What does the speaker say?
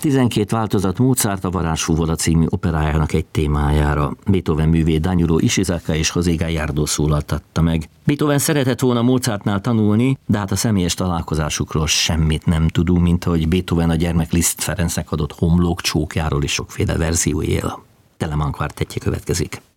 12 változat Mozart a Varázsfúvola című operájának egy témájára. Beethoven művét Danilo Ishizaka és José Gallardo szólaltatta meg. Beethoven szeretett volna Mozartnál tanulni, de hát a személyes találkozásukról semmit nem tudunk, mint hogy Beethoven a gyermek Liszt Ferencnek adott homlokcsókjáról is sokféle verzió él. Telemann kvartettje következik.